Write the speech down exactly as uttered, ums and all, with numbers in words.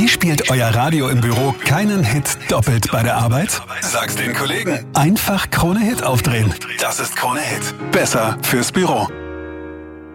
Wie spielt euer Radio im Büro keinen Hit doppelt bei der Arbeit? Sag's den Kollegen. Einfach Krone Hit aufdrehen. Das ist Krone Hit. Besser fürs Büro.